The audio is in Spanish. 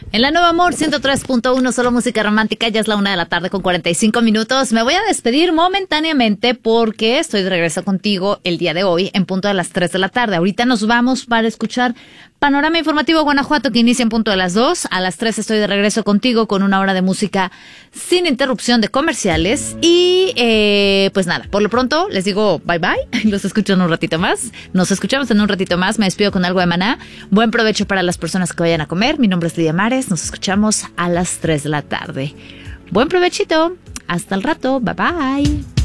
En la Nueva Amor 103.1, solo música romántica, ya es la 1:45 p.m. Me voy a despedir momentáneamente porque estoy de regreso contigo el día de hoy en punto de las 3 de la tarde. Ahorita nos vamos para escuchar Panorama Informativo Guanajuato, que inicia en punto de las 2. A las 3 estoy de regreso contigo con una hora de música sin interrupción de comerciales. Y pues nada, por lo pronto les digo bye bye. Los escucho en un ratito más. Nos escuchamos en un ratito más. Me despido con algo de Maná. Buen provecho para las personas que vayan a comer. Mi nombre es Lidia Mares. Nos escuchamos a las 3 de la tarde. Buen provechito. Hasta el rato. Bye bye.